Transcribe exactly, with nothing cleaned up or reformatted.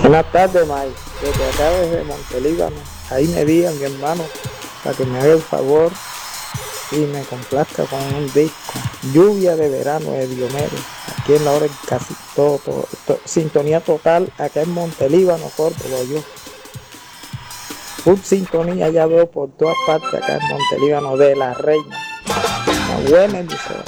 Buenas tardes, Mike. Desde acá, desde Montelíbano. Ahí me digan, mi hermano, para que me haga el favor y me complazca con un disco. Lluvia de verano de Diomedes. Aquí en la hora casi todo, todo, todo. Sintonía total acá en Montelíbano, Córdoba, yo. Full sintonía ya veo por todas partes acá en Montelíbano de la Reina. Una buena emisora.